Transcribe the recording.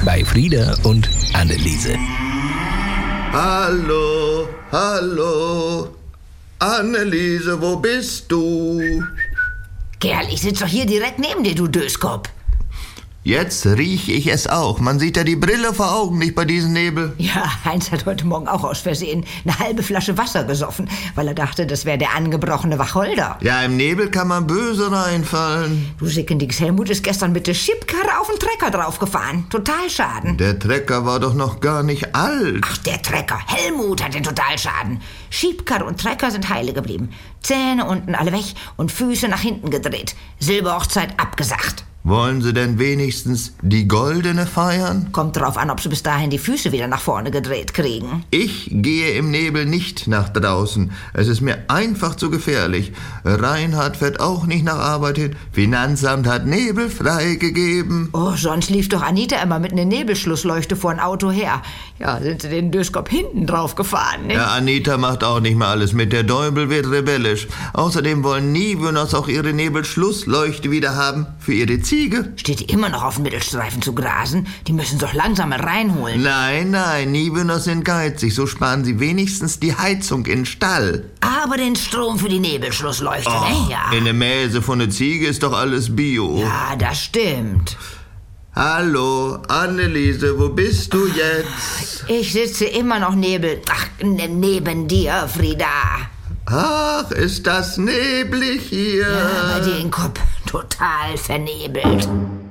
bei Frieda und Anneliese. Hallo, hallo. Anneliese, wo bist du? Kerl, ich sitze doch hier direkt neben dir, du Döskopf. Jetzt rieche ich es auch. Man sieht ja die Brille vor Augen nicht bei diesem Nebel. Ja, Heinz hat heute Morgen auch aus Versehen eine halbe Flasche Wasser gesoffen, weil er dachte, das wäre der angebrochene Wacholder. Ja, im Nebel kann man böse reinfallen. Du Sickendix, Helmut ist gestern mit der Schipkarre auf den Trecker draufgefahren. Total Schaden. Der Trecker war doch noch gar nicht alt. Ach, der Trecker. Helmut hat den Totalschaden. Schiebkarre und Trecker sind heile geblieben. Zähne unten alle weg und Füße nach hinten gedreht. Silberhochzeit abgesagt. Wollen Sie denn wenigstens die goldene feiern? Kommt drauf an, ob Sie bis dahin die Füße wieder nach vorne gedreht kriegen. Ich gehe im Nebel nicht nach draußen. Es ist mir einfach zu gefährlich. Reinhard fährt auch nicht nach Arbeit hin. Finanzamt hat Nebel freigegeben. Oh, sonst lief doch Anita immer mit einer Nebelschlussleuchte vor ein Auto her. Ja, sind sie den Döskopf hinten drauf gefahren, ne? Ja, Anita macht auch nicht mehr alles mit. Der Däubel wird rebellisch. Außerdem wollen Niewöhners auch ihre Nebelschlussleuchte wieder haben für ihre Ziege. Steht die immer noch auf dem Mittelstreifen zu grasen? Die müssen doch langsam mal reinholen. Nein, Niewöhners sind geizig. So sparen sie wenigstens die Heizung in den Stall. Aber den Strom für die Nebelschlussleuchte, ne? Ja. In der Mäse von der Ziege ist doch alles Bio. Ja, das stimmt. Hallo, Anneliese, wo bist du jetzt? Ich sitze immer noch neben dir, Frieda. Ach, ist das neblig hier. Ja, bei dir den Kopf total vernebelt.